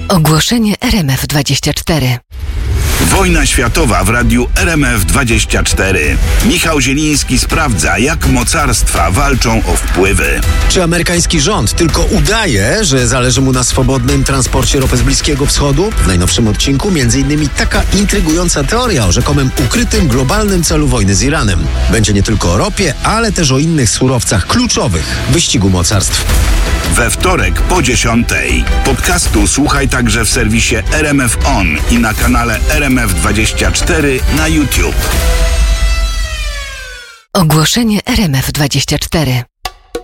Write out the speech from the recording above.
Ogłoszenie RMF24. Wojna światowa w radiu RMF24. Michał Zieliński sprawdza, jak mocarstwa walczą o wpływy. Czy amerykański rząd tylko udaje, że zależy mu na swobodnym transporcie ropy z Bliskiego Wschodu? W najnowszym odcinku m.in. taka intrygująca teoria o rzekomym ukrytym globalnym celu wojny z Iranem. Będzie nie tylko o ropie, ale też o innych surowcach kluczowych w wyścigu mocarstw. We wtorek po 10:00. Podcastu słuchaj także w serwisie RMF On i na kanale RMF24 na YouTube. Ogłoszenie RMF24.